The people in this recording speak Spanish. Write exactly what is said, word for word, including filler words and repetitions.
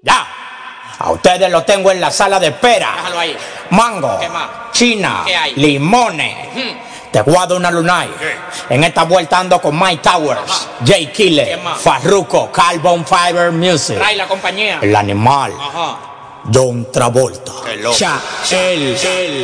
Ya. A ustedes los tengo en la sala de espera. Déjalo ahí. Mango. ¿Qué más? China. ¿Qué hay? Limones. Hmm. Te guardo una lunay. En esta vuelta ando con Mike Towers, Ajá. Jay Killer, ¿Quién más? Farruko, Carbon Fiber Music, Trae la compañía. El Animal, Ajá. John Travolta. Qué loco. Cha, él, él.